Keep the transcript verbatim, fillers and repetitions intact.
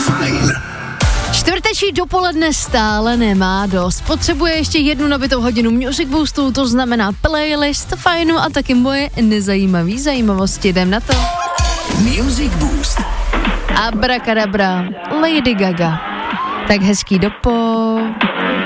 Fajn. Čtvrteční dopoledne stále nemá dost. Potřebuje ještě jednu nabitou hodinu Music Boostu, to znamená playlist Fajnu a taky moje nezajímavý zajímavosti. Jdem na to. Music Boost. Abracadabra, Lady Gaga. Tak hezký dopo.